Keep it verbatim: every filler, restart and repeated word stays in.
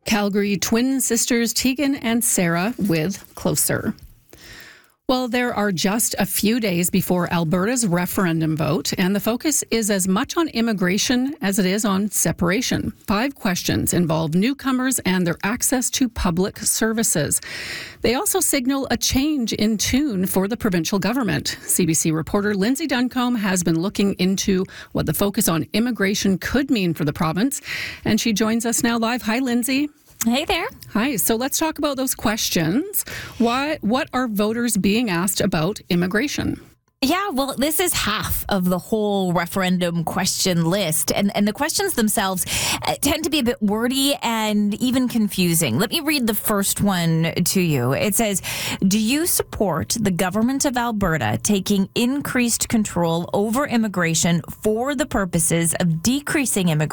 Calgary twin sisters Tegan and Sarah with Closer. Well, there are just a few days before Alberta's referendum vote, and the focus is as much on immigration as it is on separation. Five questions involve newcomers and their access to public services. They also signal a change in tune for the provincial government. C B C reporter Lindsay Duncombe has been looking into what the focus on immigration could mean for the province, and she joins us now live. Hi, Lindsay. Hey there. Hi. So let's talk about those questions. Why, what are voters being asked about immigration? Yeah, well, this is half of the whole referendum question list. And, and the questions themselves uh, tend to be a bit wordy and even confusing. Let me read the first one to you. It says, do you support the government of Alberta taking increased control over immigration for the purposes of decreasing immigration